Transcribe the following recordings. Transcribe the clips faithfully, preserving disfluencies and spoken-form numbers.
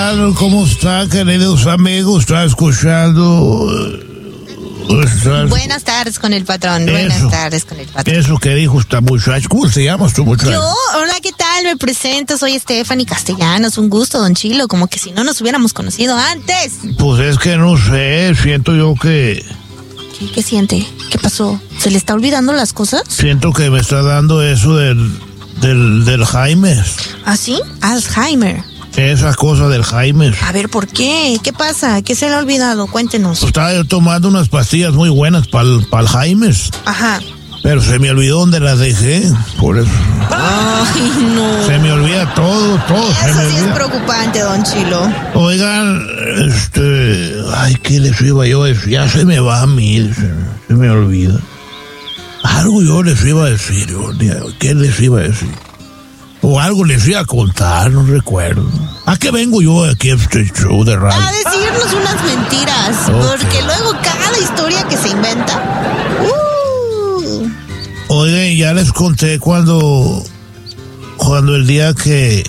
tal? ¿Cómo está, queridos amigos? ¿Está escuchando? ¿Estás... Buenas tardes con el patrón. Eso, Buenas tardes con el patrón. Eso que dijo esta muchacha. ¿Cómo se llama tu muchacha? Yo, hola, ¿qué tal? Me presento, soy Stephanie Castellanos. Un gusto, don Chilo, como que si no nos hubiéramos conocido antes. Pues es que no sé, siento yo que... ¿Qué, qué siente? ¿Qué pasó? ¿Se le está olvidando las cosas? Siento que me está dando eso del, del, del Jaime. ¿Ah, sí? Alzheimer. Esa cosa del Jaime. A ver, ¿por qué? ¿Qué pasa? ¿Qué se le ha olvidado? Cuéntenos. Pues estaba yo tomando unas pastillas muy buenas para el Jaime. Ajá. Pero se me olvidó dónde las dejé, por eso. Ay, no. Se me olvida todo, todo. Eso se me sí olvida. es preocupante, don Chilo. Oigan, este... Ay, ¿qué les iba yo a decir? Ya se me va a mí, se, se me olvida. Algo yo les iba a decir, yo, ¿qué les iba a decir? O algo les iba a contar, no recuerdo. ¿A qué vengo yo aquí a este show de radio? A decirnos unas mentiras, Okay. porque luego cada historia que se inventa... Uh. Oigan, ya les conté cuando... Cuando el día que...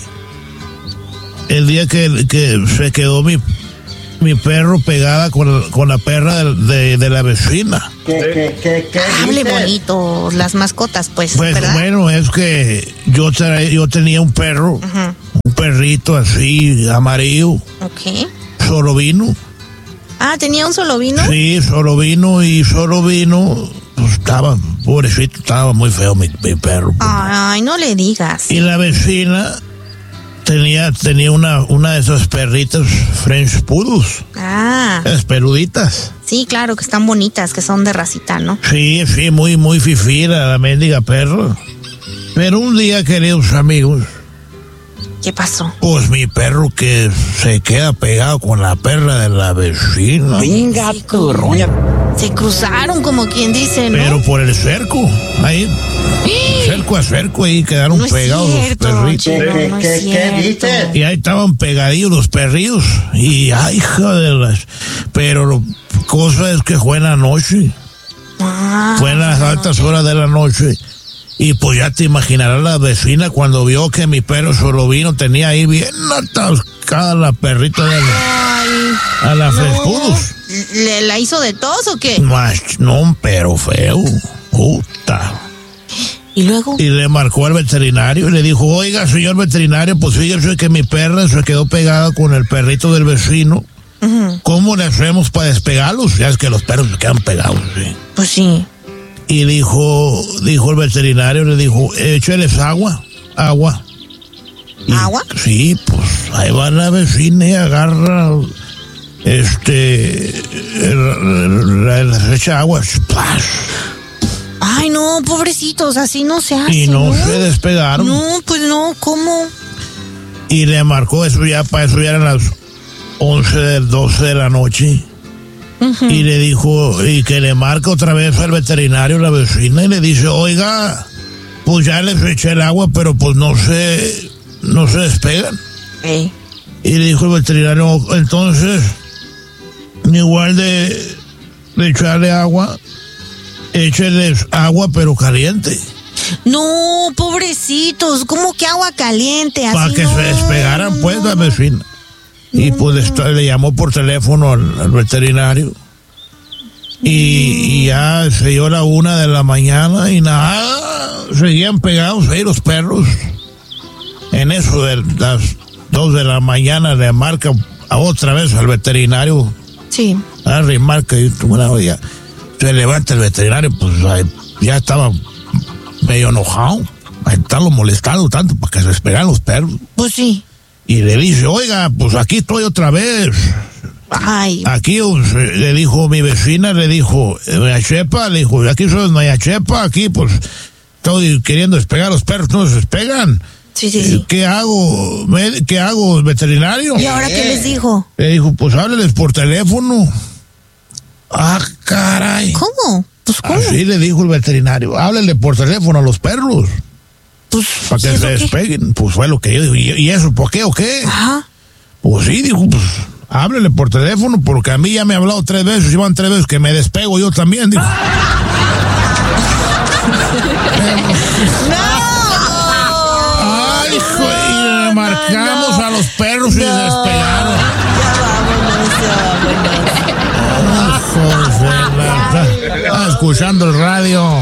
El día que, que se quedó mi... Mi perro pegada con, con la perra de, de, de la vecina. ¿Qué, qué, qué, qué Hable dices? bonito, las mascotas, pues, Pues ¿verdad? bueno, es que yo, tra- yo tenía un perro, Ajá. un perrito así, amarillo, Ok. solo vino. Ah, ¿tenía un solo vino? Sí, solo vino y solo vino. Pues estaba, pobrecito, estaba muy feo mi, mi perro. Ay, no le digas. Y la vecina tenía, tenía una, una de esas perritas French Poodles, Ah, esas peluditas. sí, claro, que están bonitas, que son de racita, ¿no? Sí, sí, muy, muy fifira la mendiga perro. Pero un día, queridos amigos, ¿Qué pasó? pues mi perro que se queda pegado con la perra de la vecina. Venga, tu roña. Se cruzaron, como quien dice, ¿no? Pero por el cerco, ahí, cerco a cerco, ahí quedaron No es pegados cierto, los perritos. Chilo, ¿Qué, no qué, es qué cierto. dices? Y ahí estaban pegadillos los perrillos. Y ay, hija de las... Pero lo cosa es que fue en la noche. Ah, Fue en las altas horas de la noche. Y pues ya te imaginarás la vecina cuando vio que mi perro solo vino, tenía ahí bien atascada la perrita de la, ay, a la no. Frescudos. ¿Le la hizo de tos o qué? Más, no, pero feo. Puta. ¿Y luego? Y le marcó al veterinario y le dijo, oiga, señor veterinario, pues fíjese que mi perra se quedó pegada con el perrito del vecino. Ujú. ¿Cómo le hacemos para despegarlos? Ya es que los perros se quedan pegados, ¿sí? Pues sí. Y dijo, dijo el veterinario, le dijo, écheles agua, agua. Y, ¿Agua? Sí, pues ahí va la vecina y agarra, este, les echa agua, ¡splash! Ay, no, pobrecitos, así no se hace, Y no se despegaron. No, pues no, ¿cómo? Y le marcó eso ya, para eso ya eran las once, doce de la noche. Ujú. Y le dijo, y que le marca otra vez al veterinario la vecina y le dice, oiga, pues ya les eché el agua, pero pues no se, no se despegan. Eh. Y le dijo el veterinario, entonces, igual de, de echarle agua, écheles agua pero caliente, No, pobrecitos, ¿cómo que agua caliente? Así para que no, se despegaran pues no, la no. vecina. Y pues le, le llamó por teléfono al, al veterinario. Y, y ya se dio la una de la mañana y nada, seguían pegados ahí los perros. En eso de las dos de la mañana le marca a otra vez al veterinario. Sí. Ah, remarca y bueno, ya se levanta el veterinario, pues ahí, ya estaba medio enojado. A estarlo molestando tanto para que se despegaran los perros. Pues sí. Y le dice, oiga, pues aquí estoy otra vez. Ay, Aquí pues, le dijo mi vecina, le dijo, doña Chepa, le dijo, aquí soy doña Chepa, aquí pues estoy queriendo despegar los perros, no se despegan. sí, sí, sí. ¿Qué hago? ¿Me- ¿Qué hago, veterinario? ¿Y ahora qué les dijo? Le dijo, pues hábleles por teléfono. Ah, caray. ¿Cómo? Pues ¿cómo? Así le dijo el veterinario, háblenle por teléfono a los perros Pues, para que ¿y eso se qué? despeguen. Pues fue lo que yo digo. ¿Y, y eso por qué o qué? Ajá. Pues sí, dijo, pues háblele por teléfono porque a mí ya me ha hablado tres veces, llevan tres veces que me despego yo también, dijo. ¡No! Ay, hijo, y le marcamos a los perros y se despegaron. escuchando el radio.